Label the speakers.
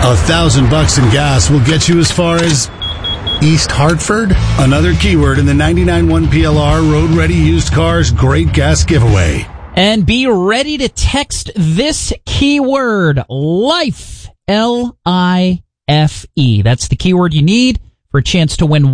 Speaker 1: $1,000 in gas will get you as far as East Hartford. Another keyword in the 99.1 PLR Road Ready Used Cars Great Gas Giveaway.
Speaker 2: And be ready to text this keyword, LIFE, LIFE. That's the keyword you need for a chance to win